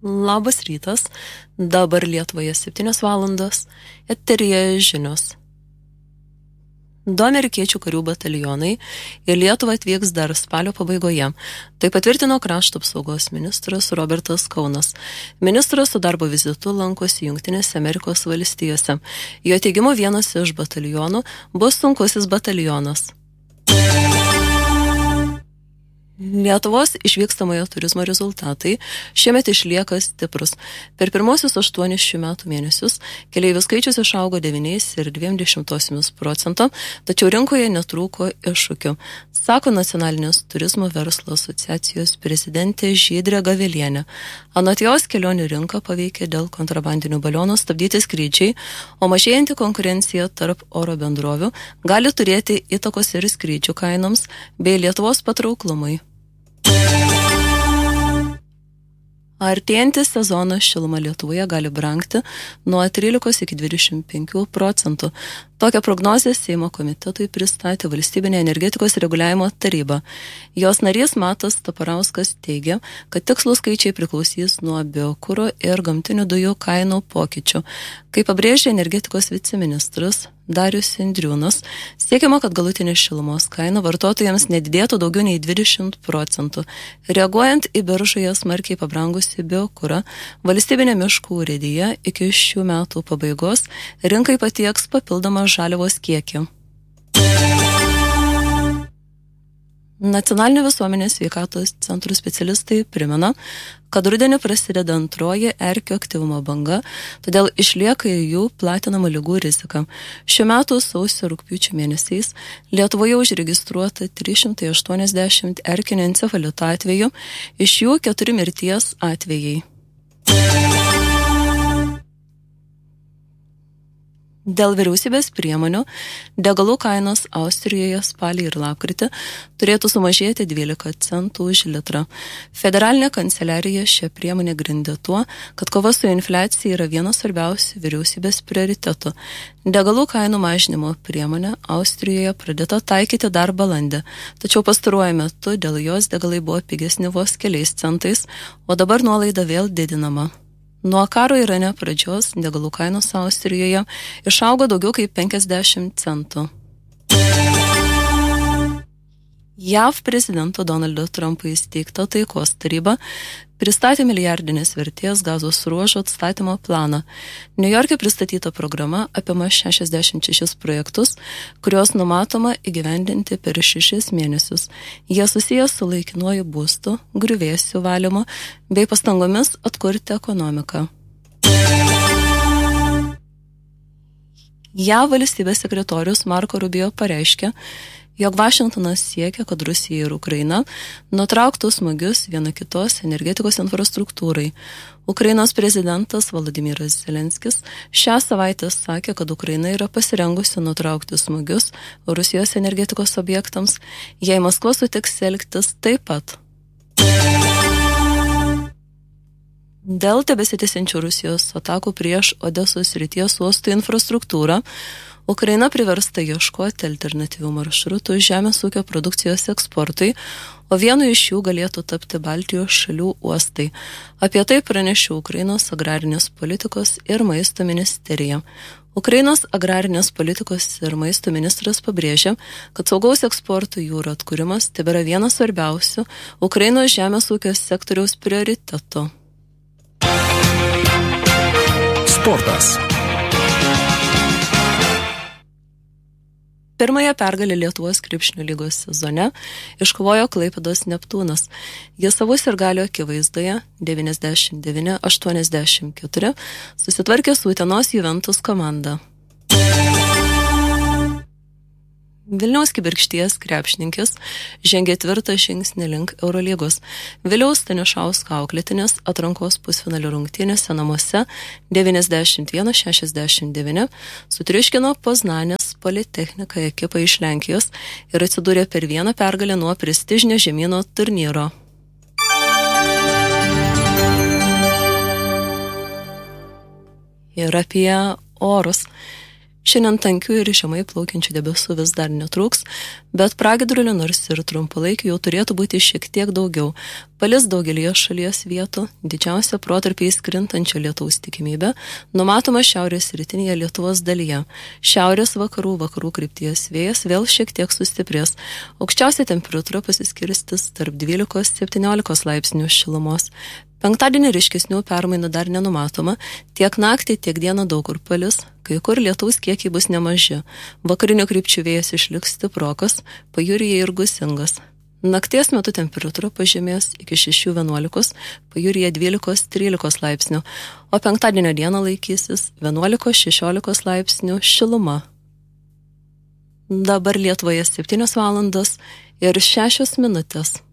Labas rytas, dabar Lietuvoje 7 valandos, eteryje žinios. 2 amerikiečių karių batalionai į Lietuvą atvyks dar spalio pabaigoje. Tai patvirtino krašto apsaugos ministras Robertas Kaunas. Ministras su darbo vizitu lankosi Jungtinėse Amerikos valstijose. Jo teigimu vienas iš batalionų bus sunkusis batalionas. Lietuvos išvykstamojo turizmo rezultatai šiemet išlieka stiprus. Per pirmosius 8 šių metų mėnesius keleivių skaičius išaugo 9,2%, tačiau rinkoje netrūko iššūkių, sako Nacionalinės turizmo verslo asociacijos prezidentė Žydrė Gavelienė. Anot jos, kelionių rinką paveikė dėl kontrabandinių balionų stabdyti skrydžiai, o mažėjanti konkurencija tarp oro bendrovių gali turėti įtakos ir skrydžių kainoms bei Lietuvos patrauklumui. Artėjantis sezonas šiluma Lietuvoje gali brangti nuo 13 iki 25%. Tokią prognozę Seimo komitetui pristatė Valstybinė energetikos reguliavimo taryba. Jos narys Matas Taparauskas teigia, kad tikslūs skaičiai priklausys nuo biokuro ir gamtinių dujų kainų pokyčių. Kaip pabrėžė energetikos viceministras Darius Indriūnas, siekiama, kad galutinė šilumos kaina vartotojams nedidėtų daugiau nei 20%. Reaguojant į biržoje smarkiai pabrangusi biokurą, Valstybinė miškų urėdija iki šių metų pabaigos rinkai patieks papildomą žaliavos kiekį. Nacionalinio visuomenės sveikatos centrų specialistai primena, kad rudenį prasideda antroji erkių aktyvumo banga, todėl išlieka ir jų platinamų ligų rizika. Šiuo metu sausio rugpjūčio mėnesiais Lietuvoje užregistruota 380 erkinio encefalito atvejų, iš jų 4 mirties atvejai. Dėl vyriausybės priemonių degalų kainos Austrijoje spalį ir lapkritį turėtų sumažėti 12 centų už litrą. Federalinė kanceliarija šią priemonę grindė tuo, kad kova su infliacija yra vienas svarbiausių vyriausybės prioritetų. Degalų kainų mažinimo priemonė Austrijoje pradėta taikyti dar balandį, tačiau pastaruoju metu dėl jos degalai buvo pigesni vos keliais centais, o dabar nuolaida vėl didinama. Nuo karo Irane pradžios degalų kainos Austrijoje išaugo daugiau kaip 50 centų. JAV prezidento Donaldo Trumpo įsteigta taikos taryba pristatė milijardinės vertės Gazos ruožo atstatymo planą. Niujorke pristatyta programa apima 66 projektus, kuriuos numatoma įgyvendinti per 6 mėnesius. Jie susijęs su laikinuoju būstu, griuvėsių valymu bei pastangomis atkurti ekonomiką. JAV valstybės sekretorius Marco Rubio pareiškė, jog Vašingtonas siekia, kad Rusija ir Ukraina nutrauktų smūgius viena kitos energetikos infrastruktūrai. Ukrainos prezidentas Volodymyras Zelenskis šią savaitę sakė, kad Ukraina yra pasirengusi nutraukti smūgius Rusijos energetikos objektams, jei Maskva sutiks elgtis taip pat. Dėl tebesitęsiančių Rusijos atakų prieš Odesos srities uostų infrastruktūrą, Ukraina priversta ieškoti alternatyvių maršrutų žemės ūkio produkcijos eksportui, o vienu iš jų galėtų tapti Baltijos šalių uostai. Apie tai pranešė Ukrainos agrarinės politikos ir maisto ministerija. Ukrainos agrarinės politikos ir maisto ministras pabrėžė, kad saugaus eksporto jūrų atkūrimas tebėra vienas svarbiausių Ukrainos žemės ūkio sektoriaus prioritetų. Sportas. Pirmąją pergalę Lietuvos krepšinio lygos sezone iškovojo Klaipėdos Neptūnas. Jie savų sirgalių akivaizdoje 99-84 susitvarkė su Utenos Juventus komanda. Vilniaus Kibirkšties krepšininkės žengė tvirtą žingsnį link Eurolygos. Viliaus Stanišausko auklėtinės atrankos pusfinalio rungtynėse namuose 91-69 sutriuškino Poznanės Politechnika ekipą iš Lenkijos ir atsidūrė per vieną pergalę nuo prestižinio žemyno turnyro. Ir apie orus. Šiandien tankių ir žemai plaukiančių debesų vis dar netrūks, bet pragiedrulių nors ir trumpalaikių jau turėtų būti šiek tiek daugiau. Palis daugelį šalies vietų, didžiausia protarpiais krintančio lietaus tikimybė numatoma šiaurės rytinėje Lietuvos dalyje. Šiaurės vakarų krypties vėjas vėl šiek tiek sustiprės. Aukščiausia temperatūra pasiskirstys tarp 12-17 laipsnių šilumos. Penktadienį ryškesnių permainų dar nenumatoma, tiek naktį, tiek dieną daug kur palis, kai kur lietaus kiekiai bus nemaži. Vakarinių krypčių vėjas išliks stiprokas, pajūryje ir gūsingas. Nakties metu temperatūra pažemės iki 6-11, pajūryje 12-13 laipsnių, o penktadienio dieną laikysis 11-16 laipsnių šiluma. Dabar Lietuvoje 7 valandos ir 6 minutės.